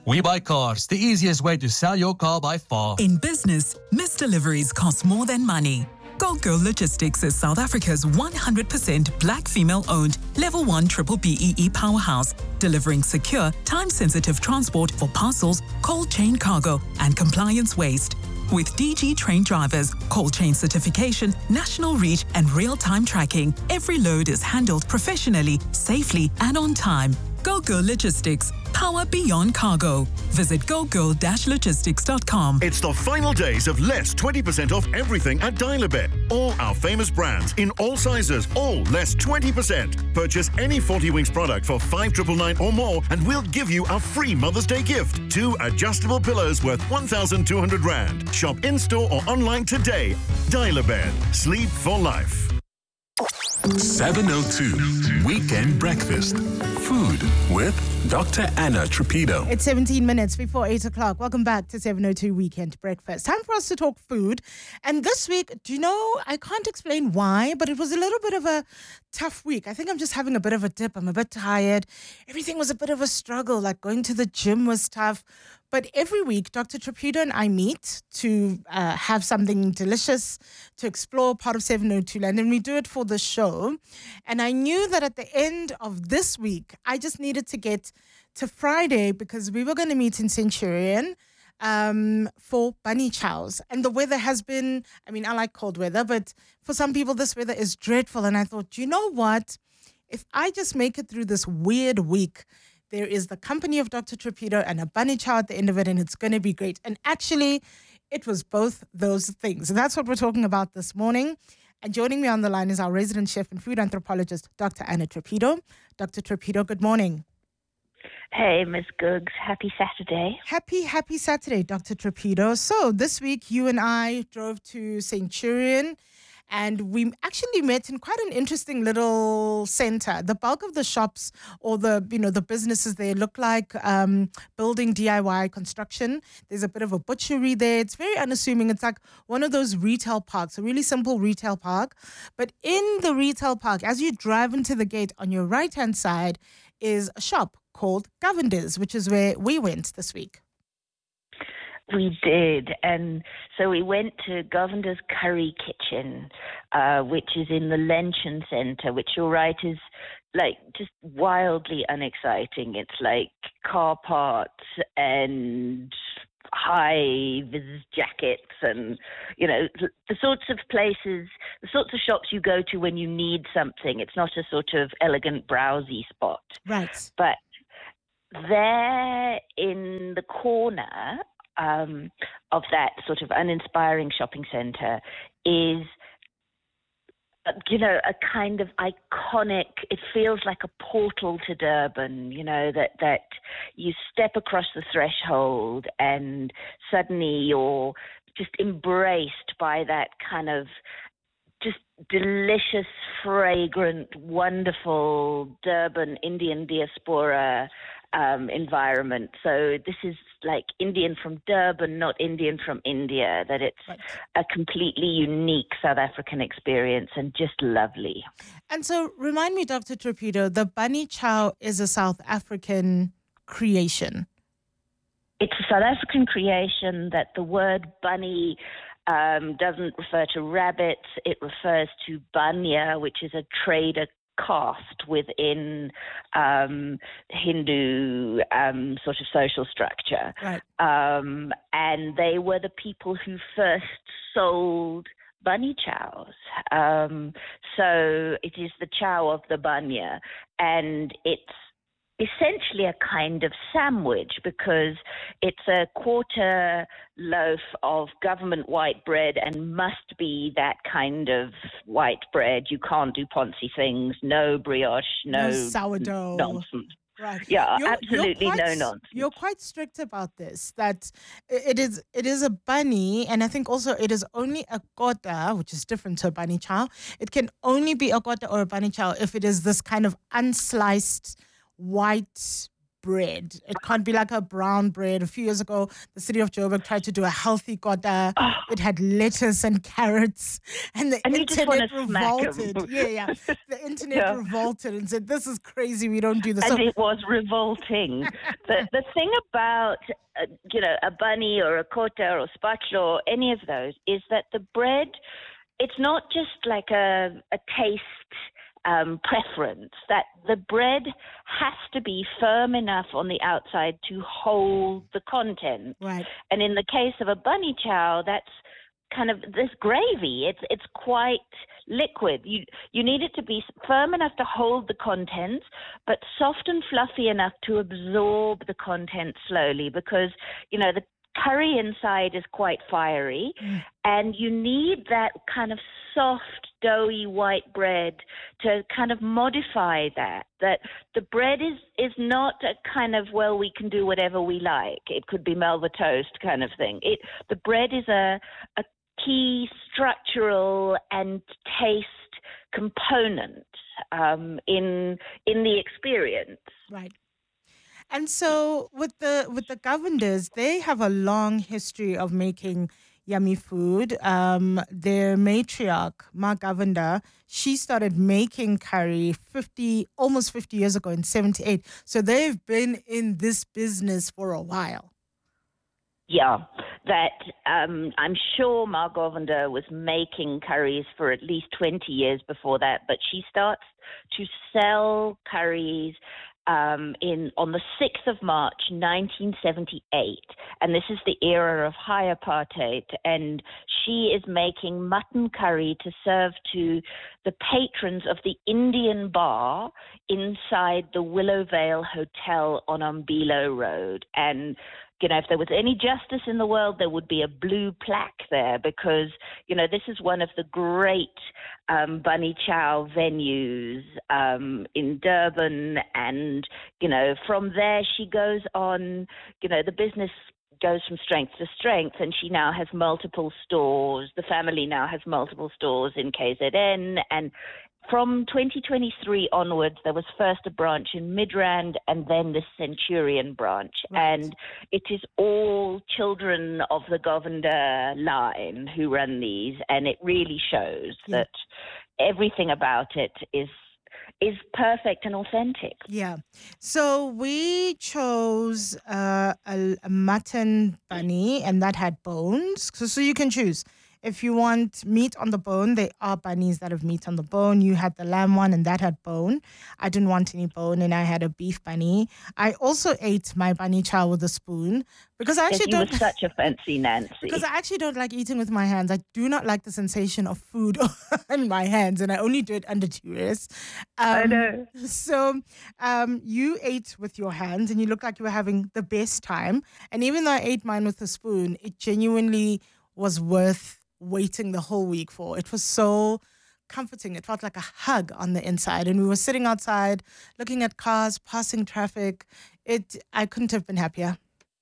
We Buy Cars, the easiest way to sell your car by far. In business, missed deliveries cost more than money. Go Girl Logistics is South Africa's 100% black female-owned Level 1 Triple BEE powerhouse, delivering secure, time-sensitive transport for parcels, cold chain cargo, and compliance waste. With DG trained drivers, cold chain certification, national reach, and real-time tracking, every load is handled professionally, safely, and on time. Go Girl Logistics. Power beyond cargo. Visit gogirl-logistics.com. It's the final days of less 20% off everything at Dial-A-Bed. All our famous brands in all sizes, all less 20%. Purchase any 40 Wings product for 5,999 or more and we'll give you a free Mother's Day gift. 2 adjustable pillows worth 1,200 Rand. Shop in-store or online today. Dial-A-Bed. Sleep for life. 702 Weekend Breakfast. Food with Dr. Anna Trapido. It's 17 minutes before 8 o'clock. Welcome back to 702 Weekend Breakfast. Time for us to talk food. And this week, do you know, I can't explain why, but it was a little bit of a tough week. I think I'm just having a bit of a dip. I'm a bit tired. Everything was a bit of a struggle. Like going to the gym was tough. But every week, Dr. Trapido and I meet to have something delicious, to explore part of 702 Land, and we do it for the show. And I knew that at the end of this week, I just needed to get to Friday because we were going to meet in Centurion for bunny chows. And the weather has been, I mean, I like cold weather, but for some people, this weather is dreadful. And I thought, you know what? If I just make it through this weird week, there is the company of Dr. Trapido and a bunny chow at the end of it, and it's going to be great. And actually, it was both those things. And that's what we're talking about this morning. And joining me on the line is our resident chef and food anthropologist, Dr. Anna Trapido. Dr. Trapido, good morning. Hey, Ms. Googs. Happy Saturday. Happy Saturday, Dr. Trapido. So this week, you and I drove to Centurion, and we actually met in quite an interesting little center. The bulk of the shops or the businesses there look like building DIY construction. There's a bit of a butchery there. It's very unassuming. It's like one of those retail parks, a really simple retail park. But in the retail park, as you drive into the gate on your right-hand side is a shop called Govender's, which is where we went this week. We did. And so we went to Govender's Curry Kitchen, which is in the Lenchen Center, which you're right is like just wildly unexciting. It's like car parts and high-vis jackets and, you know, the sorts of places, the sorts of shops you go to when you need something. It's not a sort of elegant, browsy spot. Right. But there in the corner of that sort of uninspiring shopping center is, you know, a kind of iconic, it feels like a portal to Durban, you know, that you step across the threshold and suddenly you're just embraced by that kind of just delicious, fragrant, wonderful Durban Indian diaspora environment. So this is like Indian from Durban, not Indian from India, that it's a completely unique South African experience and just lovely. And so remind me, Dr. Trapido, the bunny chow is a South African creation. It's a South African creation that the word bunny doesn't refer to rabbits. It refers to banya, which is a trader caste within Hindu sort of social structure. Right. And they were the people who first sold bunny chows. So it is the chow of the banya, and it's essentially a kind of sandwich because it's a quarter loaf of government white bread and must be that kind of white bread. You can't do poncy things, no brioche, no sourdough. Nonsense. Right. Yeah, absolutely no nonsense. You're quite strict about this, that it is a bunny, and I think also it is only a kota, which is different to a bunny chow. It can only be a kota or a bunny chow if it is this kind of unsliced white bread. It can't be like a brown bread. A few years ago, the city of Joburg tried to do a healthy kota. It had lettuce and carrots, and the And you just internet wanna smack 'em. revolted. Yeah. The internet revolted and said, "This is crazy. We don't do this." And it was revolting. The thing about, a bunny or a kota or spatlo or any of those is that the bread, it's not just like a taste preference, that the bread has to be firm enough on the outside to hold the content. Right. And in the case of a bunny chow, that's kind of this gravy. It's quite liquid. You need it to be firm enough to hold the contents, but soft and fluffy enough to absorb the content slowly, because the curry inside is quite fiery, and you need that kind of soft, doughy white bread to kind of modify that the bread is not a kind of, well, we can do whatever we like. It could be Melba toast kind of thing. The bread is a key structural and taste component in the experience. Right. And so with the Govenders, they have a long history of making yummy food. Their matriarch, Ma Govender, she started making curry almost 50 years ago in 78. So they've been in this business for a while. Yeah, that I'm sure Ma Govender was making curries for at least 20 years before that, but she starts to sell curries on the 6th of March, 1978. And this is the era of high apartheid. And she is making mutton curry to serve to the patrons of the Indian bar inside the Willowvale Hotel on Umbilo Road. And if there was any justice in the world, there would be a blue plaque there, because, this is one of the great bunny chow venues in Durban. And, from there she goes on, the business goes from strength to strength, and she now has multiple stores. The family now has multiple stores in KZN, and from 2023 onwards, there was first a branch in Midrand and then the Centurion branch. Right. And it is all children of the Govender line who run these, and it really shows that everything about it is perfect and authentic. Yeah. So we chose a mutton bunny, and that had bones. So you can choose. If you want meat on the bone, there are bunnies that have meat on the bone. You had the lamb one, and that had bone. I didn't want any bone, and I had a beef bunny. I also ate my bunny chow with a spoon because I actually don't. You were such a fancy Nancy. Because I actually don't like eating with my hands. I do not like the sensation of food in my hands, and I only do it under duress. I know. So you ate with your hands, and you looked like you were having the best time. And even though I ate mine with a spoon, it genuinely was worth waiting the whole week for. It was so comforting. It felt like a hug on the inside. And we were sitting outside looking at cars, passing traffic. I couldn't have been happier.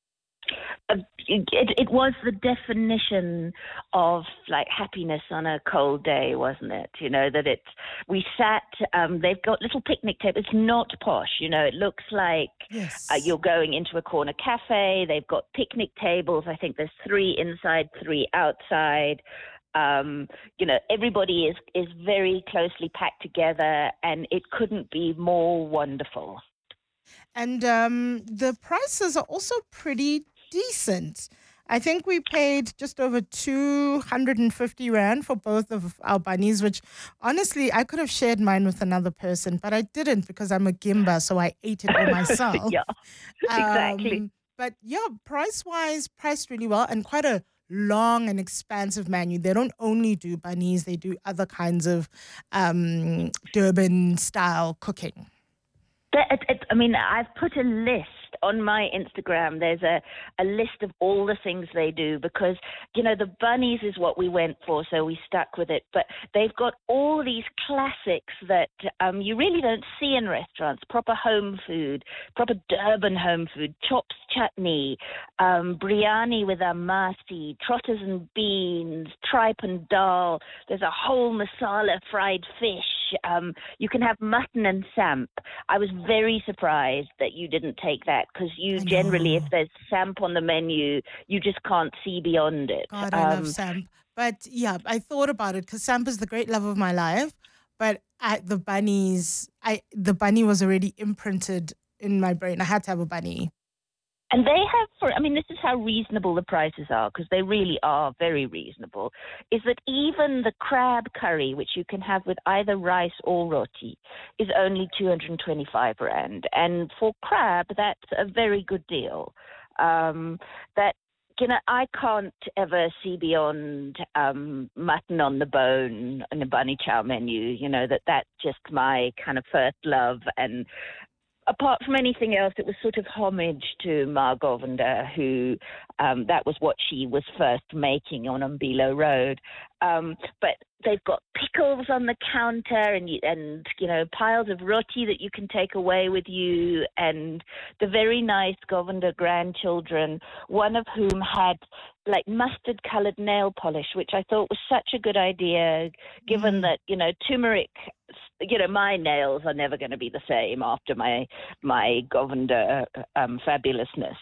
It was the definition of like happiness on a cold day, wasn't it? We sat, they've got little picnic tables. It's not posh, it looks like you're going into a corner cafe. They've got picnic tables. I think there's 3 inside, 3 outside. Everybody is very closely packed together, and it couldn't be more wonderful. And the prices are also pretty decent. I think we paid just over 250 Rand for both of our bunnies, which honestly, I could have shared mine with another person, but I didn't because I'm a Gimba, so I ate it all myself. Yeah, exactly. But yeah, price-wise, priced really well, and quite a long and expansive menu. They don't only do bunnies, they do other kinds of Durban-style cooking. I've put a list on my Instagram. There's a list of all the things they do because, the bunnies is what we went for, so we stuck with it. But they've got all these classics that you really don't see in restaurants. Proper home food, proper Durban home food, chops chutney, biryani with amasi, trotters and beans, tripe and dal. There's a whole masala fried fish. You can have mutton and samp. I was very surprised that you didn't take that because you generally, if there's samp on the menu, you just can't see beyond it. God, I love samp. But yeah, I thought about it because samp is the great love of my life. But the bunny was already imprinted in my brain. I had to have a bunny. And they have, this is how reasonable the prices are, because they really are very reasonable, is that even the crab curry, which you can have with either rice or roti, is only 225 rand. And for crab, that's a very good deal. I can't ever see beyond mutton on the bone in a bunny chow menu, that's just my kind of first love. And apart from anything else, it was sort of homage to Ma Govender, who that was what she was first making on Umbilo Road. But they've got pickles on the counter and piles of roti that you can take away with you, and the very nice Govender grandchildren, one of whom had like mustard-colored nail polish, which I thought was such a good idea, given that, turmeric, my nails are never going to be the same after my Govender fabulousness.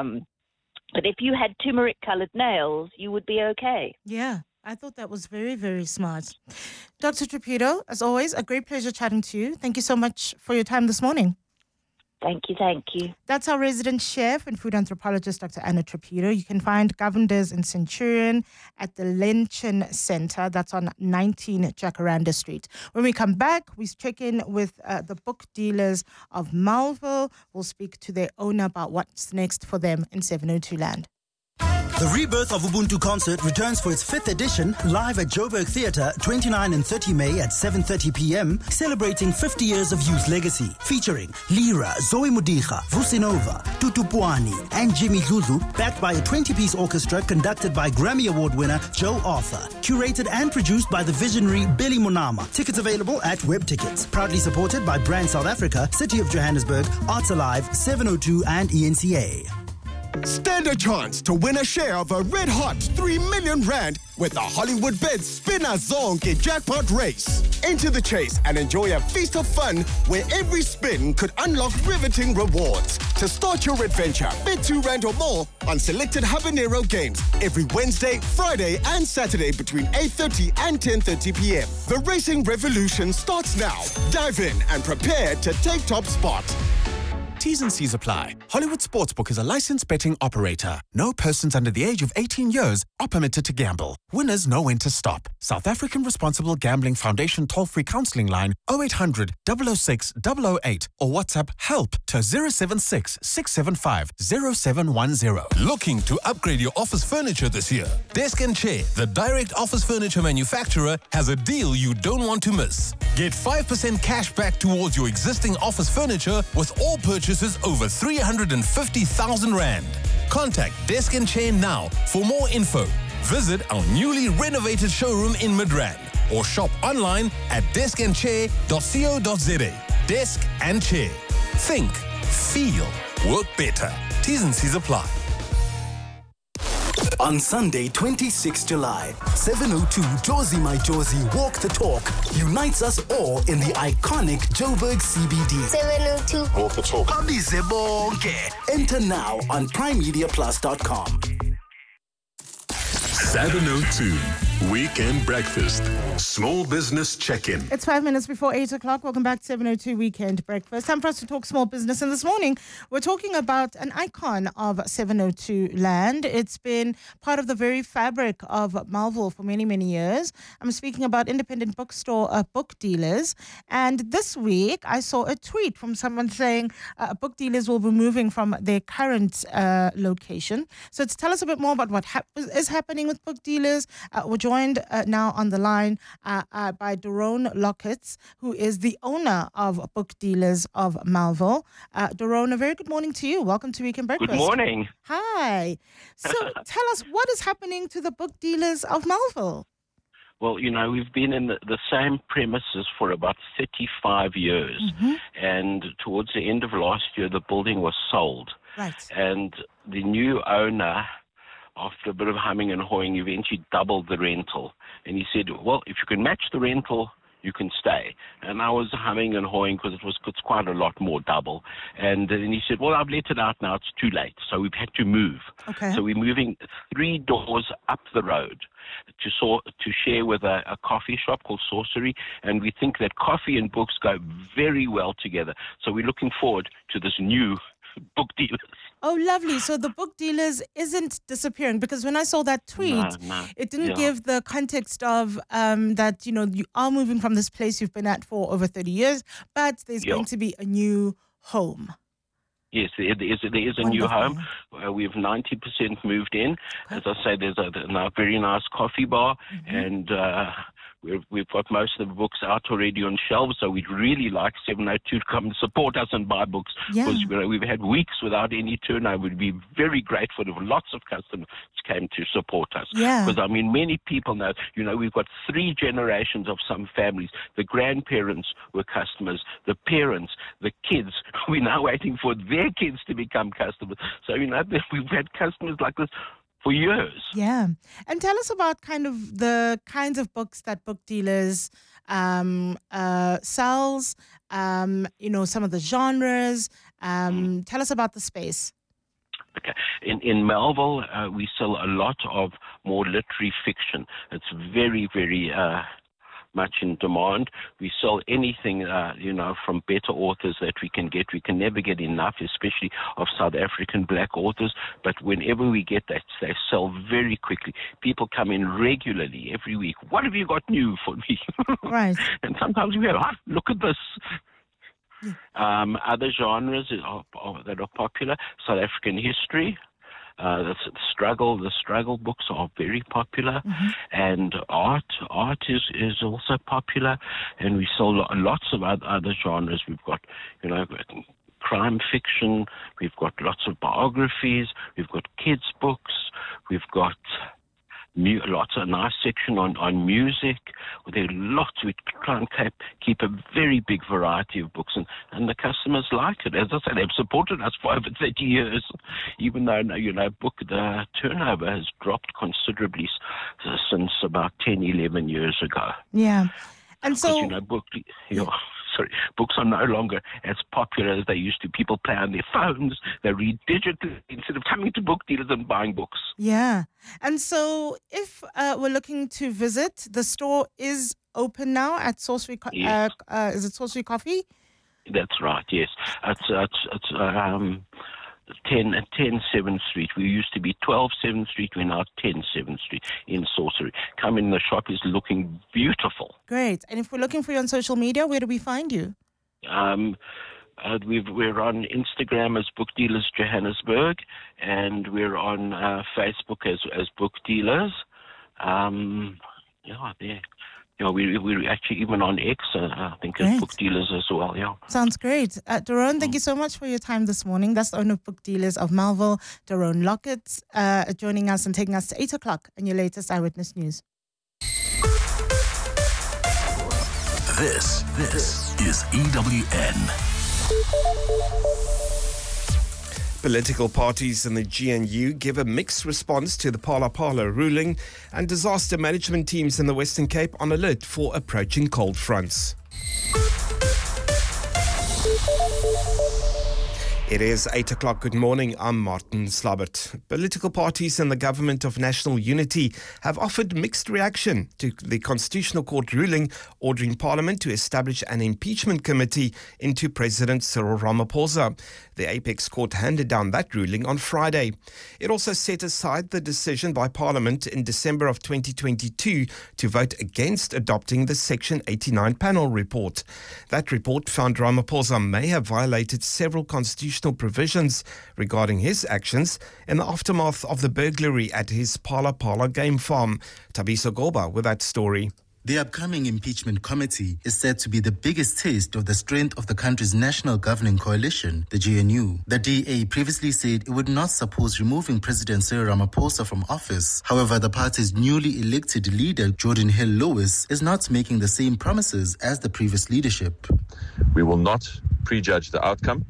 But if you had turmeric-colored nails, you would be okay. Yeah. I thought that was very, very smart. Dr. Trappido, as always, a great pleasure chatting to you. Thank you so much for your time this morning. Thank you. That's our resident chef and food anthropologist, Dr. Anna Trappido. You can find Govenders in Centurion at the Lenchen Center. That's on 19 Jacaranda Street. When we come back, we check in with the book dealers of Melville. We'll speak to their owner about what's next for them in 702 Land. The Rebirth of Ubuntu concert returns for its 5th edition live at Joburg Theatre, 29 and 30 May at 7:30 p.m, celebrating 50 years of youth legacy, featuring Lira, Zoe Mudiga, Vusinova, Tutu Puani, and Jimmy Dludlu, backed by a 20-piece orchestra conducted by Grammy Award winner Joe Arthur, curated and produced by the visionary Billy Monama. Tickets available at Web Tickets, proudly supported by Brand South Africa, City of Johannesburg, Arts Alive, 702 and ENCA. Stand a chance to win a share of a red-hot 3 million rand with the Hollywood Bet Spinner Zonke jackpot race. Enter the chase and enjoy a feast of fun where every spin could unlock riveting rewards. To start your adventure, bet 2 rand or more on selected Habanero games every Wednesday, Friday and Saturday between 8:30 and 10:30 p.m. The racing revolution starts now. Dive in and prepare to take top spot. T's and C's apply. Hollywood Sportsbook is a licensed betting operator. No persons under the age of 18 years are permitted to gamble. Winners know when to stop. South African Responsible Gambling Foundation toll-free counseling line 0800 006 008 or WhatsApp help to 076 675 0710. Looking to upgrade your office furniture this year? Desk and Chair, the direct office furniture manufacturer, has a deal you don't want to miss. Get 5% cash back towards your existing office furniture with all purchases over 350,000 rand. Contact Desk and Chair now for more info. Visit our newly renovated showroom in Midrand or shop online at deskandchair.co.za. Desk and Chair. Think, feel, work better. T's and C's apply. On Sunday, 26 July, 702 Jozi My Jozi Walk the Talk unites us all in the iconic Joburg CBD. 702 Walk the Talk. Abize bonke. Enter now on primemediaplus.com. 702 Weekend Breakfast. Small Business Check-in. It's 5 minutes before 8 o'clock. Welcome back to 702 Weekend Breakfast. Time for us to talk small business. And this morning, we're talking about an icon of 702 Land. It's been part of the very fabric of Melville for many, many years. I'm speaking about independent bookstore book dealers. And this week, I saw a tweet from someone saying book dealers will be moving from their current location. So to tell us a bit more about what is happening with book dealers, we're joined now on the line by Daron Lockett, who is the owner of Book Dealers of Melville. Daron, a very good morning to you. Welcome to Weekend Breakfast. Good morning. Hi. So tell us, what is happening to the Book Dealers of Melville? Well, we've been in the same premises for about 35 years. Mm-hmm. And towards the end of last year, the building was sold. Right. And the new owner, after a bit of humming and hawing, eventually doubled the rental. And he said, well, if you can match the rental, you can stay. And I was humming and hawing because it's quite a lot more double. And then he said, well, I've let it out now. It's too late. So we've had to move. Okay. So we're moving 3 doors up the road to share with a coffee shop called Sorcery. And we think that coffee and books go very well together. So we're looking forward to this new Book Dealers. Oh, lovely. So the Book Dealers isn't disappearing, because when I saw that tweet, it didn't give the context of that, you are moving from this place you've been at for over 30 years, but there's going to be a new home. Yes, there is a new home. We've 90% moved in. As I say, there's a very nice coffee bar, and we've got most of the books out already on shelves. So we'd really like 702 to come and support us and buy books, because we've had weeks without any turnover. We'd be very grateful if lots of customers came to support us. Because many people know. We've got 3 generations of some families. The grandparents were customers, the parents, the kids. We're now waiting for their kids to become customers. So we've had customers like this for years. Yeah. And tell us about kind of the kinds of books that Book Dealers sells, some of the genres. Tell us about the space. Okay. In Melville, we sell a lot of more literary fiction. It's very, very much in demand. We sell anything, from better authors that we can get. We can never get enough, especially of South African black authors. But whenever we get that, they sell very quickly. People come in regularly every week. What have you got new for me? Right. And sometimes we have, look at this. Other genres that are popular, South African history. The struggle books are very popular, and art is also popular, and we sell lots of other genres. We've got, crime fiction, we've got lots of biographies, we've got kids books, we've got lots of nice section on music. There are lots. We try and keep a very big variety of books, and the customers like it. As I said, they've supported us for over 30 years, even though the turnover has dropped considerably since about 10, 11 years ago. Yeah, and so books are no longer as popular as they used to. People play on their phones, they read digitally instead of coming to Book Dealers and buying books. Yeah. And so if we're looking to visit, the store is open now at Sorcery. Yes. Is it Sorcery Coffee? That's right, yes. It's 10 7th Street. We used to be 12 7th Street. We're now 10 7th Street in Sorcery. Come in, the shop is looking beautiful. Great. And if we're looking for you on social media, where do we find you? We're on Instagram as Book Dealers Johannesburg, and we're on Facebook as Book Dealers. There. We're actually even on X, I think, as Book Dealers as well, Sounds great. Daron, thank you so much for your time this morning. That's the owner of Book Dealers of Melville, Daron Lockett, joining us and taking us to 8 o'clock in your latest Eyewitness News. This is EWN. Political parties in the GNU give a mixed response to the Phala Phala ruling, and disaster management teams in the Western Cape on alert for approaching cold fronts. It is 8 o'clock. Good morning. I'm Martin Slabbert. Political parties in the Government of National Unity have offered mixed reaction to the Constitutional Court ruling ordering Parliament to establish an impeachment committee into President Cyril Ramaphosa. The Apex Court handed down that ruling on Friday. It also set aside the decision by Parliament in December of 2022 to vote against adopting the Section 89 panel report. That report found Ramaphosa may have violated several constitutional provisions regarding his actions in the aftermath of the burglary at his Phala Phala game farm. Tabiso Goba with that story. The upcoming impeachment committee is said to be the biggest test of the strength of the country's national governing coalition, the GNU. The DA previously said it would not support removing President Cyril Ramaphosa from office. However, the party's newly elected leader, Jordan Hill Lewis, is not making the same promises as the previous leadership. We will not prejudge the outcome.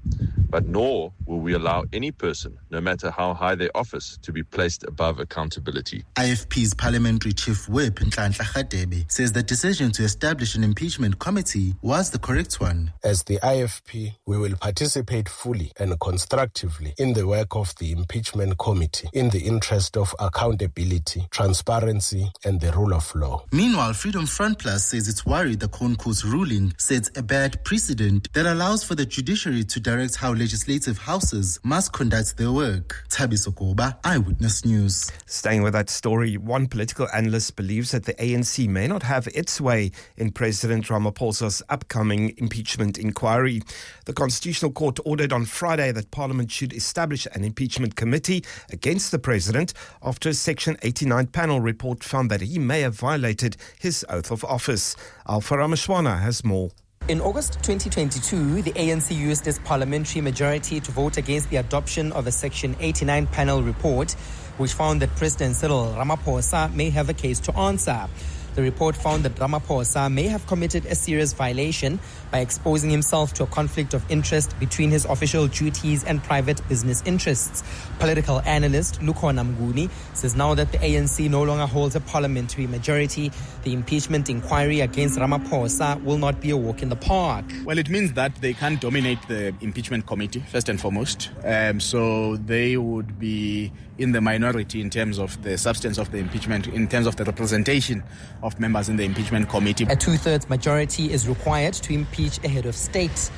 but nor will we allow any person, no matter how high their office, to be placed above accountability. IFP's Parliamentary Chief Whip, Nhlanhla Radebe, says the decision to establish an impeachment committee was the correct one. As the IFP, we will participate fully and constructively in the work of the impeachment committee in the interest of accountability, transparency, and the rule of law. Meanwhile, Freedom Front Plus says it's worried the CONCO's ruling sets a bad precedent that allows for the judiciary to direct how legislative houses must conduct their work. Thabiso Goba, Eyewitness News. Staying with that story, one political analyst believes that the ANC may not have its way in President Ramaphosa's upcoming impeachment inquiry. The Constitutional Court ordered on Friday that Parliament should establish an impeachment committee against the president after a Section 89 panel report found that he may have violated his oath of office. Alpha Rameshwana has more. In August 2022, the ANC used its parliamentary majority to vote against the adoption of a Section 89 panel report, which found that President Cyril Ramaphosa may have a case to answer. The report found that Ramaphosa may have committed a serious violation by exposing himself to a conflict of interest between his official duties and private business interests. Political analyst Lukhona Mnguni says now that the ANC no longer holds a parliamentary majority, the impeachment inquiry against Ramaphosa will not be a walk in the park. Well, it means that they can't dominate the impeachment committee, first and foremost. So they would be in the minority in terms of the substance of the impeachment, in terms of the representation of members in the impeachment committee. A two-thirds majority is required to impeach a head of state.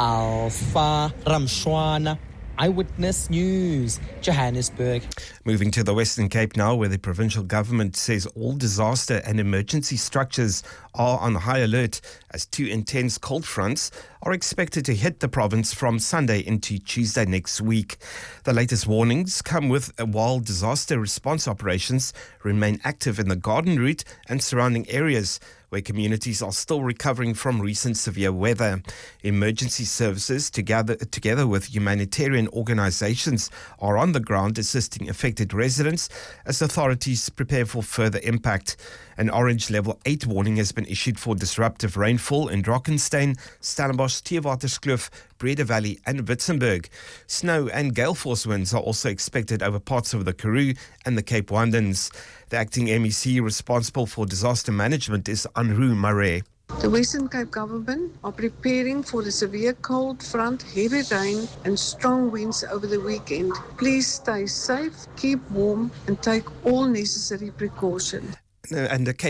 Alpha Rameshwana, Eyewitness News, Johannesburg. Moving to the Western Cape now, where the provincial government says all disaster and emergency structures are on high alert as two intense cold fronts are expected to hit the province from Sunday into Tuesday next week. The latest warnings come while disaster response operations remain active in the Garden Route and surrounding areas, where communities are still recovering from recent severe weather. Emergency services, together with humanitarian organizations, are on the ground assisting affected residents as authorities prepare for further impact. An orange level 8 warning has been issued for disruptive rainfall in Drakenstein, Stellenbosch, Theewaterskloof, Breda Valley and Witzenberg. Snow and gale force winds are also expected over parts of the Karoo and the Cape Windlands. The acting MEC responsible for disaster management is Anru Mare. The Western Cape government are preparing for the severe cold front, heavy rain and strong winds over the weekend. Please stay safe, keep warm and take all necessary precautions. And the Cape